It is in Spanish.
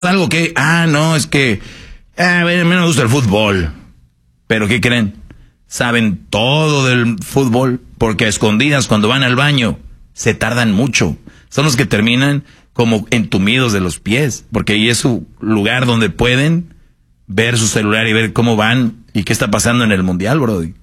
algo que, no, es que, a mí no me gusta el fútbol. Pero ¿qué creen? Saben todo del fútbol, porque a escondidas cuando van al baño se tardan mucho. Son los que terminan como entumidos de los pies, porque ahí es su lugar donde pueden ver su celular y ver cómo van y qué está pasando en el mundial, brody.